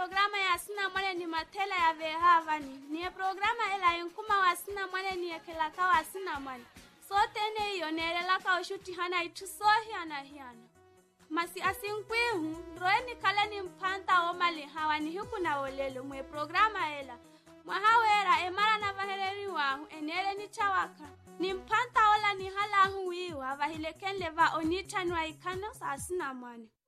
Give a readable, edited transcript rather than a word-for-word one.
programa ya sina mwane ni matela ya vehavani. Ni programa ela yunkuma wa sina mwane ni ekelaka wa sina mwane. Sote ne iyo nerelaka ushuti hana itusohi anahiana. Masi asinkwihu, roeni kale ni mpanta omali hawa ni huku na olelo mwe programa ela. Mwahawera emara na vaheleri wahu enele ni chawaka. Ni mpanta ola ni hala huiwa vahilekenle va onita nwa ikano sa sina mwane.